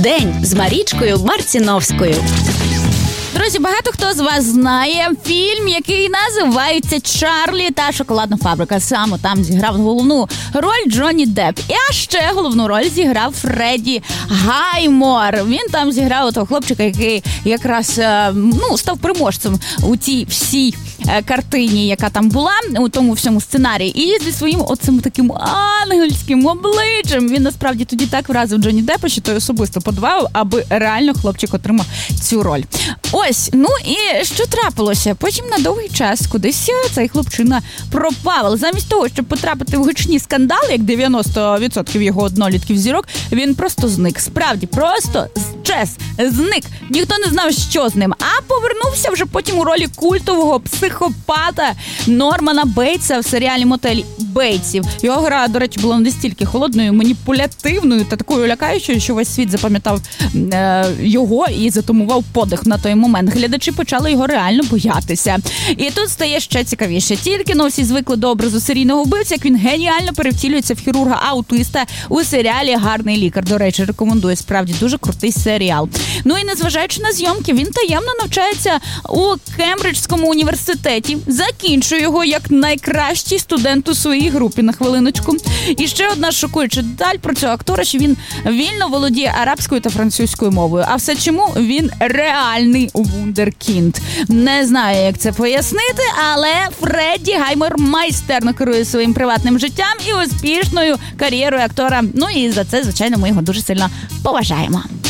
День з Марічкою Марціновською. Друзі, багато хто з вас знає фільм, який називається «Чарлі та шоколадна фабрика». Саме там зіграв головну роль Джонні Депп. А ще головну роль зіграв Фредді Гаймор. Він там зіграв того хлопчика, який якраз став переможцем у тій всій картині, яка там була, у тому всьому сценарії. І зі своїм оцим таким ангельським обличчям він насправді тоді так вразив Джонні Деппа, що той особисто подбав, аби реально хлопчик отримав цю роль. Ось, і що трапилося? Потім на довгий час кудись цей хлопчина пропав. Але замість того, щоб потрапити в гучні скандали, як 90% його однолітків зірок, він просто зник. Справді, просто зник. Ніхто не знав, що з ним. А повернувся вже потім у ролі культового психопата Нормана Бейтса в серіалі «Мотель Бейтсів». Його гра, до речі, була настільки холодною, маніпулятивною та такою лякаючою, що весь світ запам'ятав його і затумував подих на той момент. Глядачі почали його реально боятися. І тут стає ще цікавіше. Тільки всі звикли до образу серійного вбивця, як він геніально перевтілюється в хірурга-аутиста у серіалі «Гарний лікар». До речі, рекомендую, справді дуже крутий серіал. І незважаючи на зйомки, він таємно навчається у Кембриджському університеті. Закінчує його як найкращий студент у своїй групі, на хвилиночку. І ще одна шокуюча деталь про цього актора, що він вільно володіє арабською та французькою мовою. А все чому? Він реальний вундеркінд. Не знаю, як це пояснити, але Фредді Гаймор майстерно керує своїм приватним життям і успішною кар'єрою актора. І за це, звичайно, ми його дуже сильно поважаємо.